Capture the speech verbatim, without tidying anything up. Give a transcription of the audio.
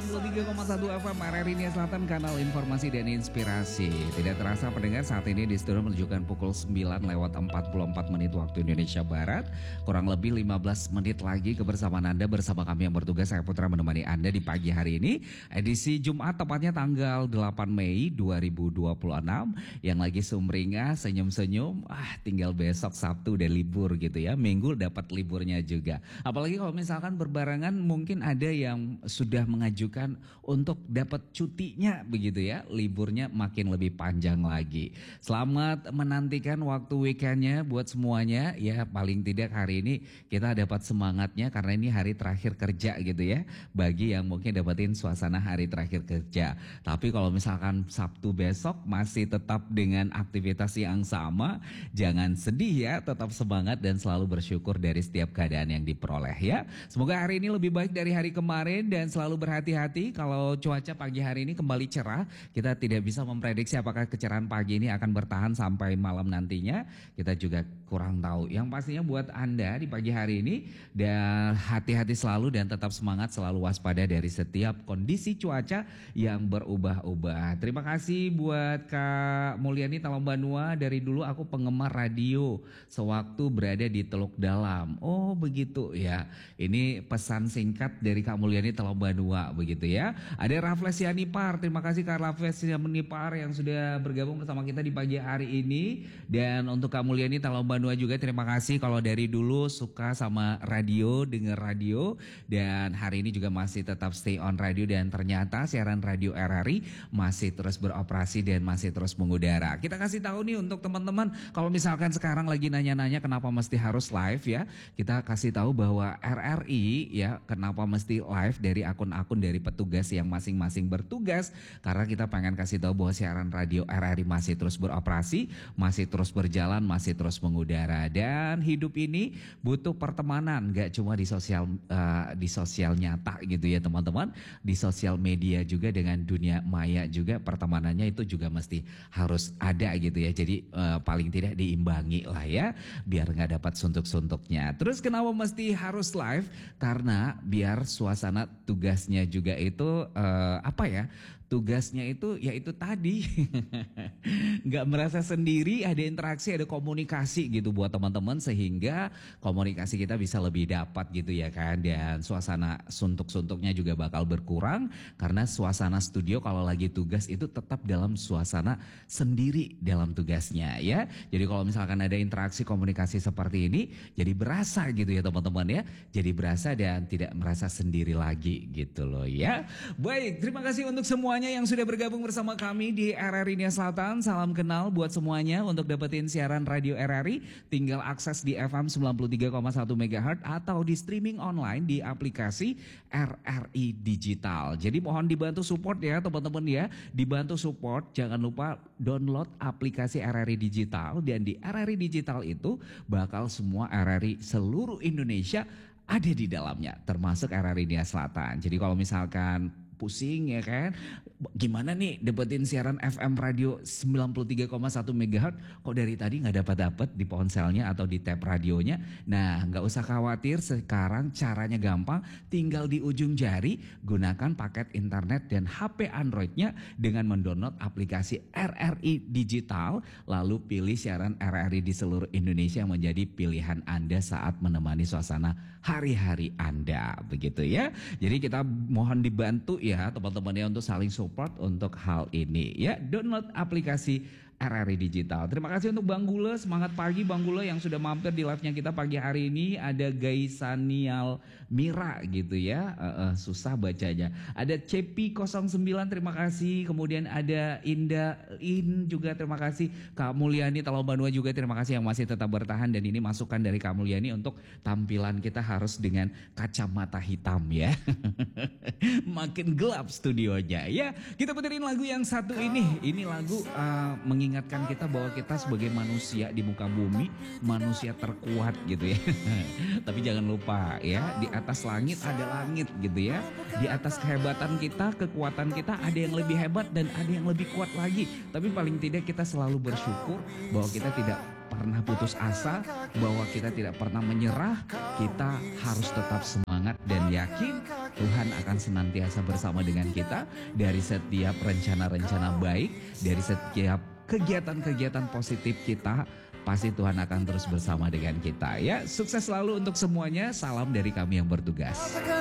sembilan puluh tiga koma satu F M R R I Nia Selatan, kanal informasi dan inspirasi. Tidak terasa pendengar, saat ini di studio menunjukkan pukul sembilan lewat empat puluh empat menit waktu Indonesia Barat. Kurang lebih lima belas menit lagi kebersamaan Anda bersama kami yang bertugas. Saya Putra menemani Anda di pagi hari ini. Edisi Jumat tepatnya tanggal delapan Mei dua ribu dua puluh enam. Yang lagi sumringah, senyum-senyum, ah tinggal besok Sabtu udah libur gitu ya. Minggu dapat liburnya juga. Apalagi kalau misalkan berbarengan mungkin ada yang sudah mengajukan untuk dapat cutinya begitu ya, liburnya makin lebih panjang lagi. Selamat menantikan waktu weekendnya buat semuanya ya. Paling tidak hari ini kita dapat semangatnya karena ini hari terakhir kerja gitu ya, bagi yang mungkin dapetin suasana hari terakhir kerja. Tapi kalau misalkan Sabtu besok masih tetap dengan aktivitas yang sama, jangan sedih ya, tetap semangat dan selalu bersyukur dari setiap keadaan yang diperoleh ya. Semoga hari ini lebih baik dari hari kemarin dan selalu berhati-hati kalau cuaca pagi hari ini kembali cerah. Kita tidak bisa memprediksi apakah kecerahan pagi ini akan bertahan sampai malam nantinya. Kita juga kurang tahu. Yang pastinya buat Anda di pagi hari ini, dan hati-hati selalu dan tetap semangat, selalu waspada dari setiap kondisi cuaca yang berubah-ubah. Terima kasih buat Kak Mulyani Talombanua. Dari dulu aku penggemar radio sewaktu berada di Teluk Dalam. Oh begitu ya. Ini pesan singkat dari Kak Mulyani Talombanua begitu ya. Ada Raffles Yanipar. Terima kasih Kak Raffles Yanipar yang sudah bergabung bersama kita di pagi hari ini. Dan untuk Kak Mulyani Talombanua juga terima kasih kalau dari dulu suka sama radio, denger radio, dan hari ini juga masih tetap stay on radio, dan ternyata siaran radio R R I masih terus beroperasi dan masih terus mengudara. Kita kasih tahu nih untuk teman-teman, kalau misalkan sekarang lagi nanya-nanya kenapa mesti harus live ya, kita kasih tahu bahwa R R I ya kenapa mesti live dari akun-akun dari petugas yang masing-masing bertugas, karena kita pengen kasih tahu bahwa siaran radio R R I masih terus beroperasi, masih terus berjalan, masih terus mengudara. Dan hidup ini butuh pertemanan, gak cuma di sosial uh, di sosial nyata gitu ya teman-teman, di sosial media juga, dengan dunia maya juga pertemanannya itu juga mesti harus ada gitu ya. Jadi uh, paling tidak diimbangi lah ya, biar gak dapat suntuk-suntuknya. Terus kenapa mesti harus live? Karena biar suasana tugasnya juga itu uh, apa ya, tugasnya itu ya itu tadi nggak merasa sendiri, ada interaksi, ada komunikasi gitu buat teman-teman, sehingga komunikasi kita bisa lebih dapat gitu ya kan. Dan suasana suntuk-suntuknya juga bakal berkurang, karena suasana studio kalau lagi tugas itu tetap dalam suasana sendiri dalam tugasnya ya. Jadi kalau misalkan ada interaksi komunikasi seperti ini, jadi berasa gitu ya teman-teman ya, jadi berasa dan tidak merasa sendiri lagi gitu loh ya. Baik, terima kasih untuk semuanya yang sudah bergabung bersama kami di R R I Nia Selatan. Salam kenal buat semuanya. Untuk dapetin siaran radio R R I, tinggal akses di F M sembilan puluh tiga koma satu megahertz atau di streaming online di aplikasi R R I Digital. Jadi mohon dibantu support ya teman-teman ya, dibantu support. Jangan lupa download aplikasi R R I Digital, dan di R R I Digital itu bakal semua R R I seluruh Indonesia ada di dalamnya, termasuk R R I Nia Selatan. Jadi kalau misalkan pusing ya kan, gimana nih dapetin siaran F M radio sembilan puluh tiga koma satu megahertz, kok dari tadi gak dapat-dapat di ponselnya atau di tab radionya. Nah gak usah khawatir, sekarang caranya gampang, tinggal di ujung jari gunakan paket internet dan H P Androidnya dengan mendownload aplikasi R R I Digital, lalu pilih siaran R R I di seluruh Indonesia yang menjadi pilihan Anda saat menemani suasana hari-hari Anda begitu ya. Jadi kita mohon dibantu ya teman-teman ya untuk saling support untuk hal ini ya. Download aplikasi R R I Digital. Terima kasih untuk Bang Gula, semangat pagi Bang Gula yang sudah mampir di live-nya kita pagi hari ini. Ada Gaisanial Mira gitu ya, uh, uh, susah bacanya. Ada C P nol sembilan, terima kasih. Kemudian ada Indah In juga, terima kasih. Kak Mulyani Talombanua juga terima kasih yang masih tetap bertahan. Dan ini masukan dari Kak Mulyani untuk tampilan kita harus dengan kacamata hitam ya. Makin gelap studionya ya. Kita puterin lagu yang satu ini. Ini lagu uh, mengingatkan kita bahwa kita sebagai manusia di muka bumi, manusia terkuat gitu ya. Tapi jangan lupa ya, di atas langit ada langit gitu ya. Di atas kehebatan kita, kekuatan kita, ada yang lebih hebat dan ada yang lebih kuat lagi. Tapi paling tidak kita selalu bersyukur bahwa kita tidak pernah putus asa, bahwa kita tidak pernah menyerah. Kita harus tetap semangat dan yakin Tuhan akan senantiasa bersama dengan kita dari setiap rencana-rencana baik, dari setiap kegiatan-kegiatan positif kita. Pasti Tuhan akan terus bersama dengan kita ya. Sukses selalu untuk semuanya. Salam dari kami yang bertugas.